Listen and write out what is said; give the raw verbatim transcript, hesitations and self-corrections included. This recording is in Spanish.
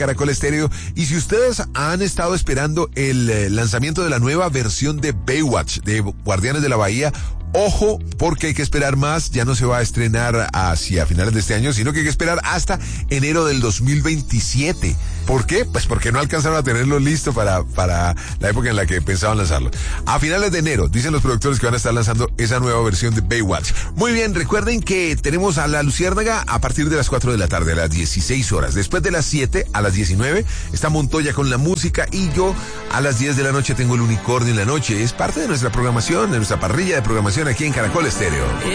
Caracol Estéreo. Y si ustedes han estado esperando el eh, lanzamiento de la nueva versión de Baywatch, de Guardianes de la Bahía, ojo, porque hay que esperar más. Ya no se va a estrenar hacia finales de este año, sino que hay que esperar hasta enero del dos mil veintisiete. ¿Por qué? Pues porque no alcanzaron a tenerlo listo para, para la época en la que pensaban lanzarlo. A finales de enero, dicen los productores que van a estar lanzando esa nueva versión de Baywatch. Muy bien, recuerden que tenemos a La Luciérnaga a partir de las cuatro de la tarde, a las dieciséis horas. Después de las siete, a las diecinueve, está Montoya con la música, y yo a las diez de la noche tengo El Unicornio en la noche. Es parte de nuestra programación, de nuestra parrilla de programación aquí en Caracol Estéreo.